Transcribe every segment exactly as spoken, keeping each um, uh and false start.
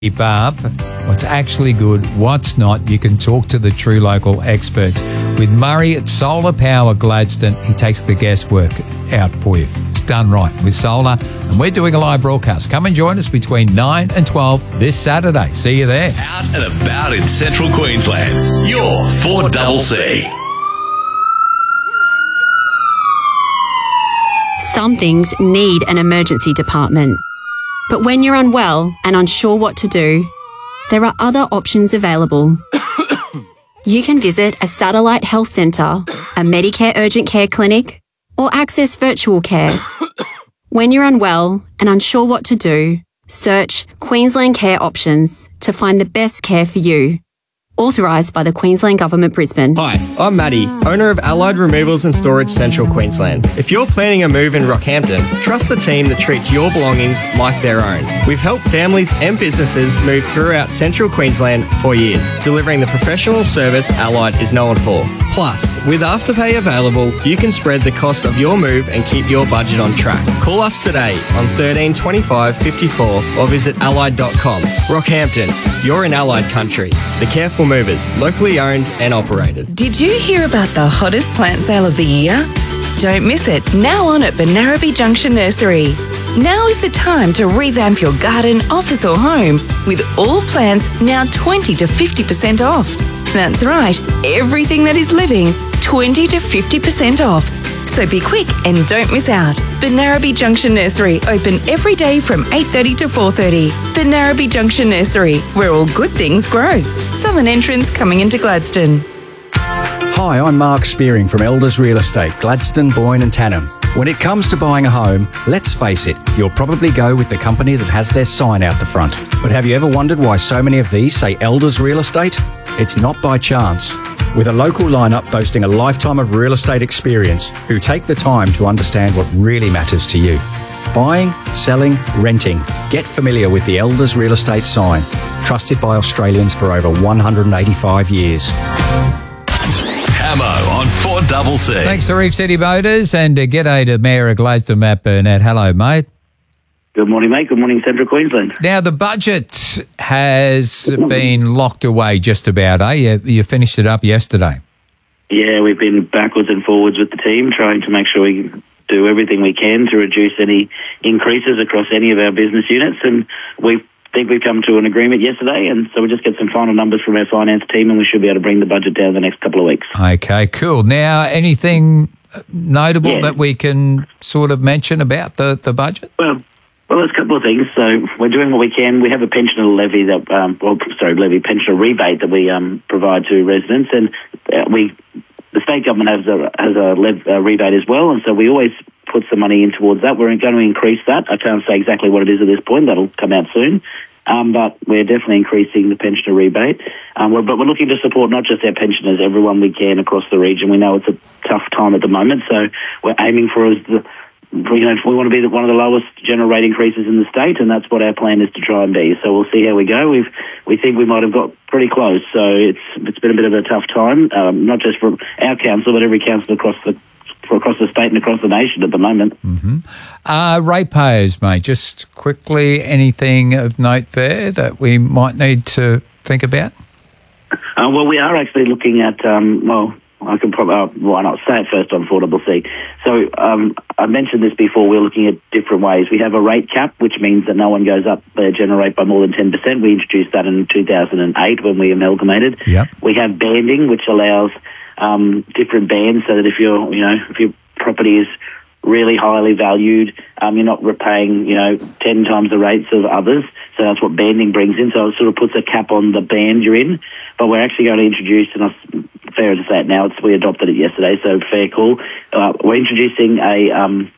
up what's actually good, what's not. You can talk to the true local experts. With Murray at Solar Power Gladstone, he takes the guesswork out for you. It's done right with solar, and we're doing a live broadcast. Come and join us between nine and twelve this Saturday. See you there. Out and about in central Queensland, you're four C. Some things need an emergency department. But when you're unwell and unsure what to do, there are other options available. You can visit a satellite health centre, a Medicare urgent care clinic, or access virtual care. When you're unwell and unsure what to do, search Queensland Care Options to find the best care for you. Authorised by the Queensland Government, Brisbane. Hi, I'm Matty, owner of Allied Removals and Storage Central Queensland. If you're planning a move in Rockhampton, trust the team that treats your belongings like their own. We've helped families and businesses move throughout Central Queensland for years, delivering the professional service Allied is known for. Plus, with Afterpay available, you can spread the cost of your move and keep your budget on track. Call us today on thirteen twenty-five fifty-four or visit allied dot com. Rockhampton, you're in Allied country. The Careful Movers, locally owned and operated. Did you hear about the hottest plant sale of the year? Don't miss it, now on at Benarabi Junction Nursery. Now is the time to revamp your garden, office or home with all plants now twenty to fifty percent off. That's right, everything that is living, twenty to fifty percent off. So be quick and don't miss out. Benarabi Junction Nursery, open every day from eight thirty to four thirty. Benarabi Junction Nursery, where all good things grow. Southern entrance coming into Gladstone. Hi, I'm Mark Spearing from Elders Real Estate, Gladstone, Boyne and Tannum. When it comes to buying a home, let's face it, you'll probably go with the company that has their sign out the front. But have you ever wondered why so many of these say Elders Real Estate? It's not by chance. With a local lineup boasting a lifetime of real estate experience who take the time to understand what really matters to you. Buying, selling, renting. Get familiar with the Elders Real Estate sign. Trusted by Australians for over one hundred eighty-five years. Camo on four C. Thanks to Reef City Motors, and uh, g'day to Mayor of Gladstone, Matt Burnett. Hello, mate. Good morning, mate. Good morning, Central Queensland. Now, the budget has been locked away just about, eh? You, you finished it up yesterday. Yeah, we've been backwards and forwards with the team, trying to make sure we do everything we can to reduce any increases across any of our business units, and we think we've come to an agreement yesterday, and so we just get some final numbers from our finance team, and we should be able to bring the budget down the next couple of weeks. Okay, cool. Now, anything notable yeah. that we can sort of mention about the, the budget? Well, Well, there's a couple of things. So we're doing what we can. We have a pensioner levy that, um, well, sorry, levy pensioner rebate that we um, provide to residents, and uh, we, the state government has a has a, lev, a rebate as well, and so we always put some money in towards that. We're going to increase that. I can't say exactly what it is at this point. That'll come out soon. Um, but we're definitely increasing the pensioner rebate. Um, we're, but we're looking to support not just our pensioners, everyone we can across the region. We know it's a tough time at the moment, so we're aiming for us the. You know, we want to be one of the lowest general rate increases in the state, and that's what our plan is to try and be. So we'll see how we go. We've we think we might have got pretty close. So it's it's been a bit of a tough time, um, not just for our council, but every council across the across the state and across the nation at the moment. Mm-hmm. Uh, ratepayers, mate. Just quickly, anything of note there that we might need to think about? Uh, well, we are actually looking at um, well. I can probably, uh, why not say it first on four C C. So um, I mentioned this before, we're looking at different ways. We have a rate cap, which means that no one goes up their general rate by more than ten percent. We introduced that in two thousand eight when we amalgamated. Yep. We have banding, which allows um, different bands so that if you're, you know, if your property is really highly valued, um, you're not repaying, you know, ten times the rates of others. So that's what banding brings in. So it sort of puts a cap on the band you're in. But we're actually going to introduce, and it's fair to say it now, it's, we adopted it yesterday, so fair call. Uh, we're introducing a um,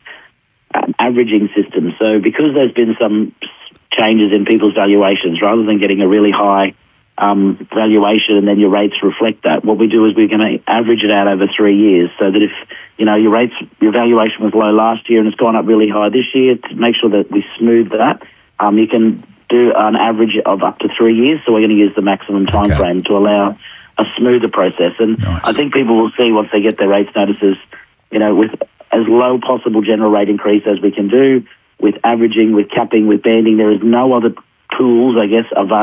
an averaging system. So because there's been some changes in people's valuations, rather than getting a really high um, valuation and then your rates reflect that, what we do is we're going to average it out over three years so that if, you know, your rates, your valuation was low last year and it's gone up really high this year, to make sure that we smooth that, um, you can do an average of up to three years. So we're going to use the maximum time Okay. frame to allow a smoother process. And Nice. I think people will see once they get their rates notices, you know, with as low possible general rate increase as we can do, with averaging, with capping, with banding, there is no other pools, I guess, available.